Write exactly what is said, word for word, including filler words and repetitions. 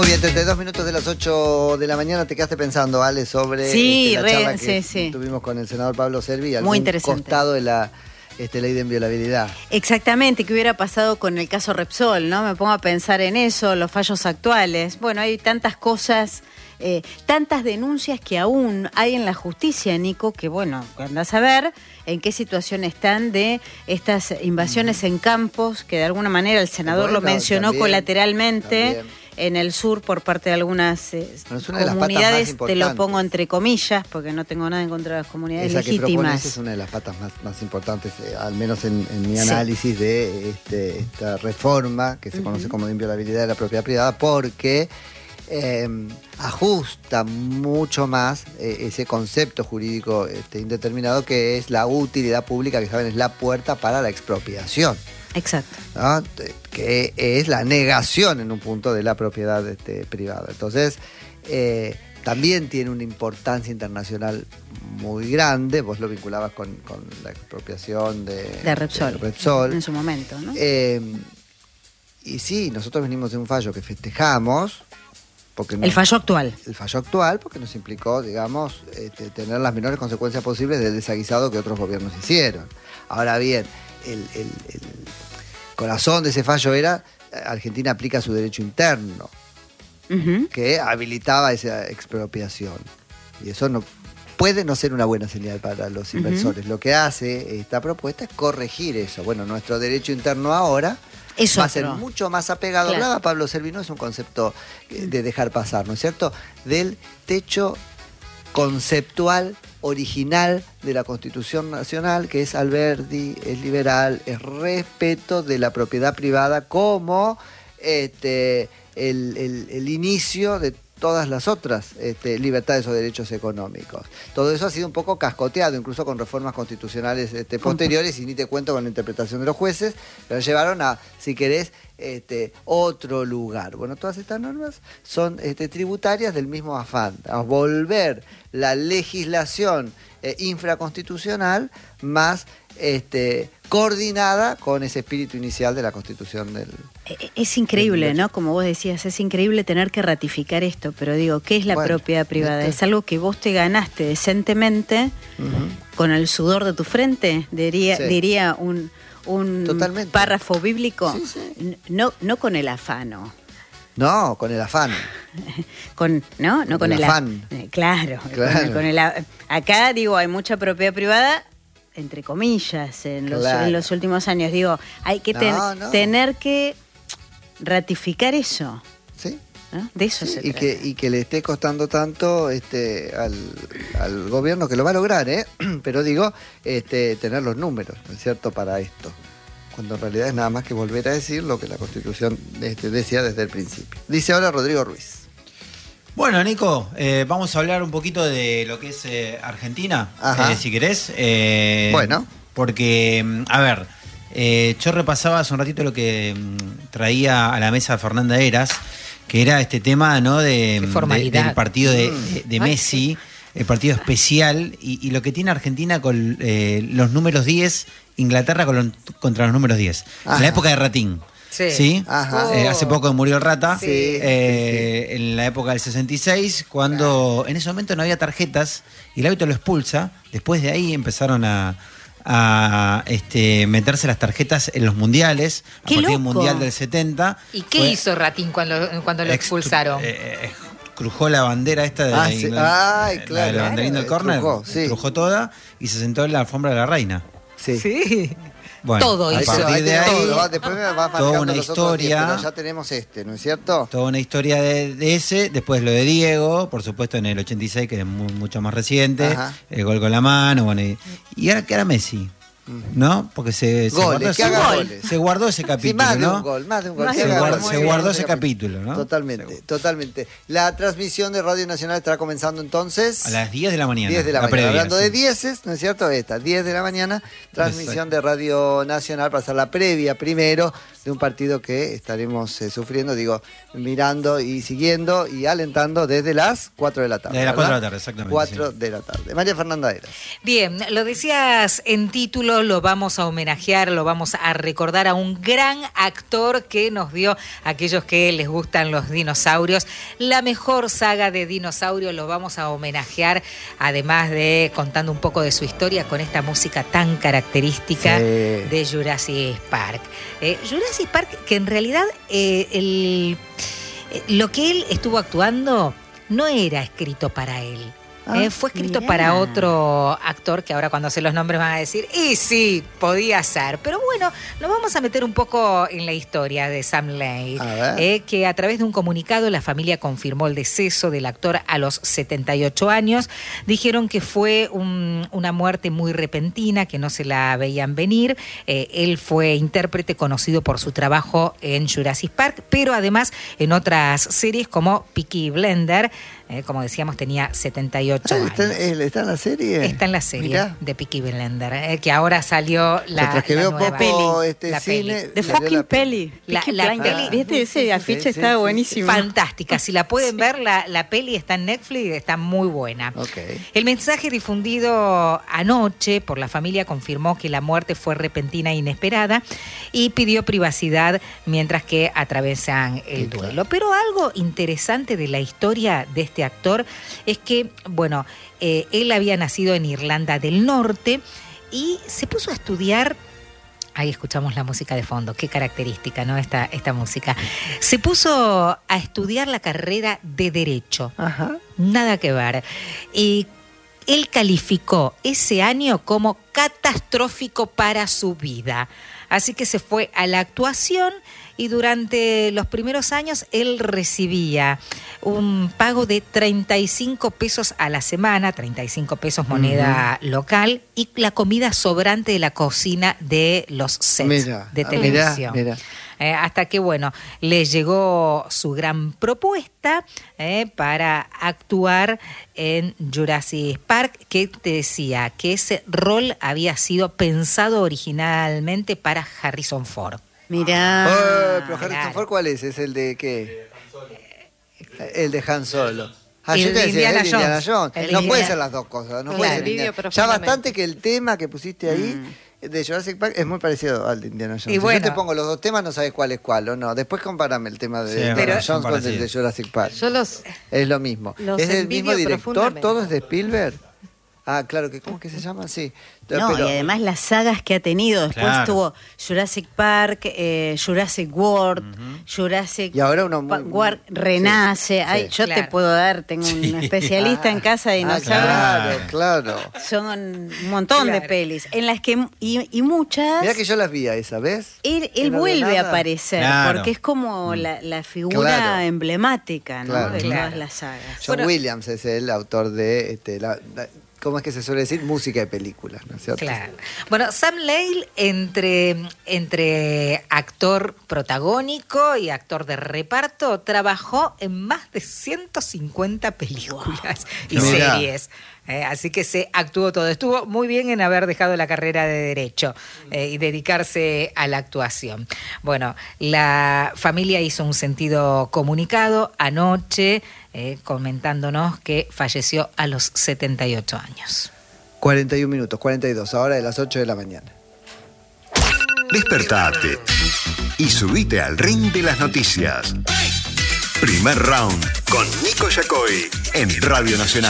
Muy bien, treinta y dos minutos de las ocho de la mañana. Te quedaste pensando, Ale, sobre sí, este, la re, charla que sí, sí. tuvimos con el senador Pablo Servi, muy interesante, costado de la este, ley de inviolabilidad. Exactamente, ¿qué hubiera pasado con el caso Repsol? ¿No? Me pongo a pensar en eso, los fallos actuales. Bueno, hay tantas cosas, eh, tantas denuncias que aún hay en la justicia, Nico, que bueno, andás a ver en qué situación están de estas invasiones en campos, que de alguna manera el senador bueno, lo mencionó también, colateralmente. También. En el sur por parte de algunas eh, de comunidades, te lo pongo entre comillas, porque no tengo nada en contra de las comunidades Esa legítimas. Que es una de las patas más, más importantes, eh, al menos en, en mi análisis sí. de este, esta reforma que se uh-huh. conoce como de inviolabilidad de la propiedad privada, porque eh, ajusta mucho más eh, ese concepto jurídico este, indeterminado que es la utilidad pública, que saben es la puerta para la expropiación. Exacto. ¿No? Que es la negación en un punto de la propiedad este, privada. Entonces, eh, también tiene una importancia internacional muy grande. Vos lo vinculabas con, con la expropiación de, de, Repsol, de Repsol. En su momento, ¿no? Eh, y sí, nosotros venimos de un fallo que festejamos. Porque nos, el fallo actual. El fallo actual, porque nos implicó, digamos, este, tener las menores consecuencias posibles del desaguisado que otros gobiernos hicieron. Ahora bien, el, el, el corazón de ese fallo era Argentina aplica su derecho interno, uh-huh. que habilitaba esa expropiación. Y eso no puede no ser una buena señal para los inversores. Uh-huh. Lo que hace esta propuesta es corregir eso. Bueno, nuestro derecho interno ahora es va otro. a ser mucho más apegado. Claro. Hablaba Pablo Servi, no es un concepto de dejar pasar, ¿no es cierto? Del techo conceptual original de la Constitución Nacional, que es Alberdi, es liberal, es respeto de la propiedad privada como este, el, el, el inicio de todas las otras este, libertades o derechos económicos. Todo eso ha sido un poco cascoteado, incluso con reformas constitucionales este, posteriores, y ni te cuento con la interpretación de los jueces, pero llevaron a, si querés, este, otro lugar. Bueno, todas estas normas son este, tributarias del mismo afán, a volver la legislación eh, infraconstitucional más este, coordinada con ese espíritu inicial de la Constitución del... Es increíble, ¿no? Como vos decías, es increíble tener que ratificar esto, pero digo, ¿qué es la bueno, propiedad privada? Este... Es algo que vos te ganaste decentemente uh-huh. con el sudor de tu frente, diría, sí. diría un, un párrafo bíblico, sí, sí. No, no con el afano. No, con el afán. con, ¿no? No con, con el afán. A... Claro, claro. Con, con el a... Acá, digo, hay mucha propiedad privada, entre comillas, en los, claro. en los últimos años. Digo, hay que ten, no, no. tener que ratificar eso. Sí. ¿No? De eso sí, se y trata. Que, y que le esté costando tanto este, al, al gobierno, que lo va a lograr, ¿eh? Pero digo, este, tener los números, ¿no es cierto?, para esto. Cuando en realidad es nada más que volver a decir lo que la Constitución este, decía desde el principio. Dice ahora Rodrigo Ruiz. Bueno, Nico, eh, vamos a hablar un poquito de lo que es eh, Argentina, eh, si querés. Eh, bueno. Porque, a ver, eh, yo repasaba hace un ratito lo que mm, traía a la mesa Fernanda Heras, que era este tema, ¿no? De, de del partido de, de, de Messi, el partido especial, y, y lo que tiene Argentina con eh, los números diez, Inglaterra con los, contra los números diez. Ajá. En la época de Ratín. Sí. ¿Sí? Ajá. Eh, hace poco murió el Rata. Sí. Eh, sí, sí. En la época del sesenta y seis, cuando claro. en ese momento no había tarjetas y el árbitro lo expulsa. Después de ahí empezaron a, a este, meterse las tarjetas en los mundiales. A partir del mundial del setenta. ¿Y qué fue, hizo Ratín cuando, cuando lo expulsaron? Eh, crujó la bandera esta de ah, sí. Ay, la, claro, la banderina del córner, crujó, sí. crujó toda y se sentó en la alfombra de la reina. Sí. Sí. Bueno, todo a hizo. partir de ahí, todo, después me va toda una los historia, diez, pero ya tenemos este, ¿no es cierto? Toda una historia de, de ese, después lo de Diego, por supuesto en el ochenta y seis, que es muy, mucho más reciente, Ajá. el gol con la mano, bueno, y, y ahora queda Messi. ¿No? Porque se, se, goles, guardó, que haga se, goles. se guardó ese capítulo, sí, más de ¿no? un gol, más de un gol. Más se, se, guardó, gol, se guardó ese capítulo, ¿no? Totalmente, Seguro. totalmente. La transmisión de Radio Nacional estará comenzando entonces... A las diez de la mañana. diez de la, la mañana. Previa, Hablando sí. de dieces, ¿no es cierto? Esta, diez de la mañana, transmisión Exacto. de Radio Nacional para hacer la previa primero de un partido que estaremos eh, sufriendo, digo, mirando y siguiendo y alentando desde las cuatro de la tarde. Desde las cuatro de la tarde, exactamente. cuatro sí. de la tarde. María Fernanda Heras. Bien, lo decías en título, nosotros lo vamos a homenajear, lo vamos a recordar a un gran actor que nos dio a aquellos que les gustan los dinosaurios. La mejor saga de dinosaurios lo vamos a homenajear, además de contando un poco de su historia con esta música tan característica sí. de Jurassic Park. Eh, Jurassic Park, que en realidad eh, el, eh, lo que él estuvo actuando no era escrito para él. Ah, eh, fue escrito mirá. para otro actor que ahora cuando sé los nombres van a decir, y sí, podía ser. Pero bueno, nos vamos a meter un poco en la historia de Sam Lake, eh, que a través de un comunicado la familia confirmó el deceso del actor a los setenta y ocho años. Dijeron que fue un, una muerte muy repentina, que no se la veían venir. Eh, él fue intérprete conocido por su trabajo en Jurassic Park, pero además en otras series como Peaky Blinders. Eh, como decíamos, tenía setenta y ocho ah, está, años. ¿Está en la serie? Está en la serie Mirá. de Peaky Blinders, eh, que ahora salió la, Mientras que la veo nueva poco este la cine. The fucking la peli. La, la, la peli. ¿Viste ese afiche? Sí, estaba sí, buenísimo. Fantástica. Si la pueden sí. ver, la, la peli está en Netflix, está muy buena. Okay. El mensaje difundido anoche por la familia confirmó que la muerte fue repentina e inesperada y pidió privacidad mientras que atravesan el sí, duelo. Claro. Pero algo interesante de la historia de este actor es que, bueno, eh, él había nacido en Irlanda del Norte y se puso a estudiar. Ahí escuchamos la música de fondo, qué característica, ¿no? Esta, esta música. Se puso a estudiar la carrera de Derecho. Ajá. Nada que ver. Y él calificó ese año como catastrófico para su vida. Así que se fue a la actuación y durante los primeros años él recibía un pago de treinta y cinco pesos a la semana, treinta y cinco pesos moneda uh-huh. local, y la comida sobrante de la cocina de los sets mira, de televisión. Mira, mira. Eh, hasta que, bueno, le llegó su gran propuesta eh, para actuar en Jurassic Park, que te decía que ese rol había sido pensado originalmente para Harrison Ford. Mirá. Oh, pero Harrison Ford, ¿cuál es? ¿Es el de qué? El de Han Solo. Ah, el yo te de decía, Indiana el de Indiana Jones. Jones. No Indiana. puede ser las dos cosas. No claro. puede ser Indiana. Ya bastante que el tema que pusiste ahí mm. de Jurassic Park es muy parecido al de Indiana Jones. Y si bueno, yo te pongo los dos temas, no sabes cuál es cuál o no. Después compárame el tema de sí, Indiana Jones con el de Jurassic Park. Yo los, es lo mismo. Los es el mismo director, todo es de Spielberg. Ah, claro, que ¿cómo que se llama? Sí. No, pero, y además las sagas que ha tenido. Después claro. tuvo Jurassic Park, eh, Jurassic World, uh-huh. Jurassic y ahora uno muy, World Renace. Sí, Ay, sí. Yo claro. te puedo dar, tengo un sí. especialista ah, en casa de dinosaurios. Ah, claro, claro. Son un montón claro. de pelis. En las que, y, y muchas... Mirá que yo las vi a esa vez. Él, él vuelve a aparecer, claro. porque es como la, la figura claro. emblemática, ¿no? Claro. de claro. todas las sagas. John bueno, Williams es el autor de... Este, la, la, ¿cómo es que se suele decir? Música de películas, ¿no es cierto? Claro. Bueno, Sam Lake, entre, entre actor protagónico y actor de reparto, trabajó en más de ciento cincuenta películas wow. y Mirá. series. Eh, así que se actuó todo. Estuvo muy bien en haber dejado la carrera de Derecho eh, y dedicarse a la actuación. Bueno, la familia hizo un sentido comunicado anoche eh, comentándonos que falleció a los setenta y ocho años. cuarenta y un minutos, cuarenta y dos, ahora de las ocho de la mañana. Despertate y subite al ring de las noticias. Primer round con Nico Yacoy en Radio Nacional.